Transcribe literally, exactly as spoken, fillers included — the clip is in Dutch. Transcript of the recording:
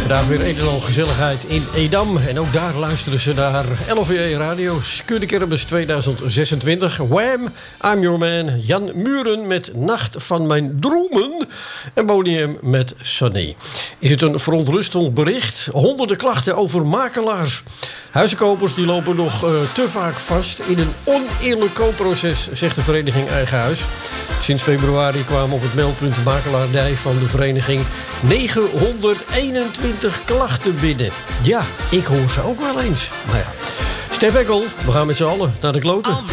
Vandaag weer een en al gezelligheid in Edam. En ook daar luisteren ze naar L V E Radio. Skudekermis tweeduizend zesentwintig. Wham! I'm Your Man. Jan Muren met Nacht van Mijn Dromen. En Bonium met Sunny. Is het een verontrustend bericht? Honderden klachten over makelaars. Huizenkopers die lopen nog uh, te vaak vast in een oneerlijk koopproces, zegt de vereniging Eigen Huis. Sinds februari kwamen op het meldpunt makelaardij van de vereniging negenhonderdeenentwintig klachten binnen. Ja, ik hoor ze ook wel eens. Nou ja. Stef Ekkel, we gaan met z'n allen naar de kloten.